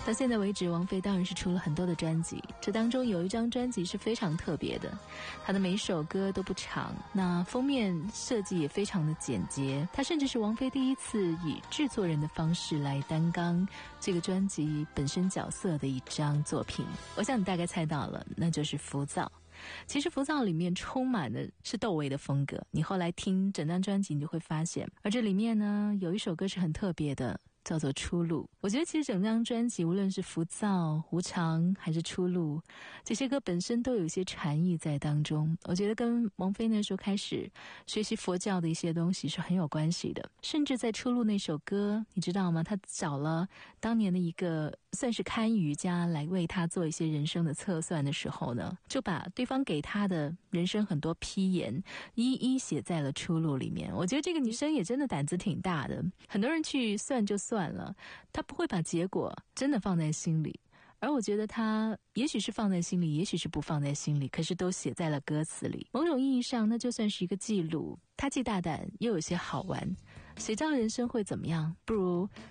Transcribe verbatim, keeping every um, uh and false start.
到现在为止，王菲当然是出了很多的专辑，这当中有一张专辑是非常特别的，她的每一首歌都不长，那封面设计也非常的简洁，她甚至是王菲第一次以制作人的方式来担纲这个专辑本身角色的一张作品。我想你大概猜到了，那就是浮躁。其实浮躁里面充满的是窦唯的风格，你后来听整张专辑你就会发现，而这里面呢有一首歌是很特别的，叫做出路。我觉得其实整张专辑无论是浮躁、无常还是出路，这些歌本身都有一些禅意在当中，我觉得跟王菲那时候开始学习佛教的一些东西是很有关系的。甚至在出路那首歌你知道吗，他找了当年的一个算是堪瑜伽来为他做一些人生的测算的时候呢，就把对方给他的人生很多批言一一写在了出路里面。我觉得这个女生也真的胆子挺大的，很多人去算就算了，她不会把结果真的放在心里，而我觉得她也许是放在心里，也许是不放在心里，可是都写在了歌词里。某种意义上那就算是一个记录，她既大胆又有些好玩。谁知道人生会怎么样，不如